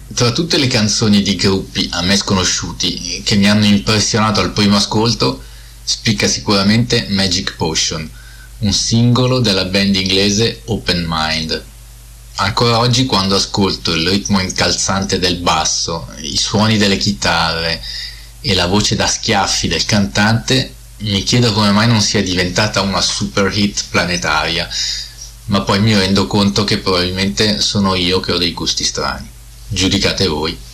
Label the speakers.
Speaker 1: Tra tutte le canzoni di gruppi a me sconosciuti che mi hanno impressionato al primo ascolto, spicca sicuramente Magic Potion, un singolo della band inglese Open Mind. Ancora oggi, quando ascolto il ritmo incalzante del basso, i suoni delle chitarre e la voce da schiaffi del cantante, mi chiedo come mai non sia diventata una super hit planetaria, ma poi mi rendo conto che probabilmente sono io che ho dei gusti strani. Giudicate voi.